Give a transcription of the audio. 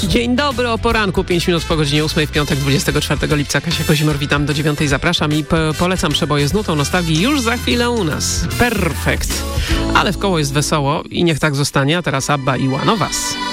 Dzień dobry, o poranku, 5 minut po godzinie 8 w piątek 24 lipca. Kasia Kozimor, witam do 9. Zapraszam i polecam przeboje z nutą nostalgii już za chwilę u nas. Perfekt. Ale w koło jest wesoło i niech tak zostanie, a teraz Abba i One of Us.